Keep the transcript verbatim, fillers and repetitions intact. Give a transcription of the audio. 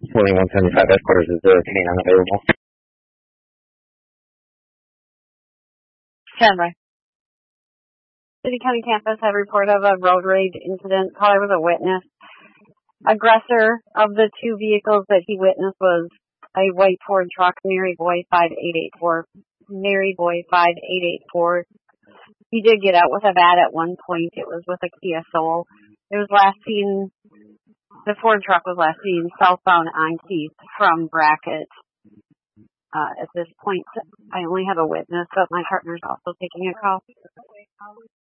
twenty-one seventy-five headquarters, is there a canine available? Standby. City County Campus had report of a road rage incident. Caller was a witness. Aggressor of the two vehicles that he witnessed was a white Ford truck, Mary Boy five eight eight four. Mary Boy five eight eight four. He did get out with a V A T at one point. It was with a Kia Soul. It was last seen, the Ford truck was last seen southbound on Keith from Brackett. Uh, at this point, I only have a witness, but my partner's also taking a call.